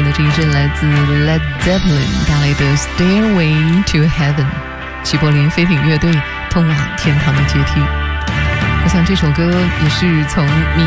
的这一阵来自 Led Zeppelin 带来的 Stairway to Heaven， 齐柏林飞艇乐队通往天堂的阶梯。我想这首歌也是从迷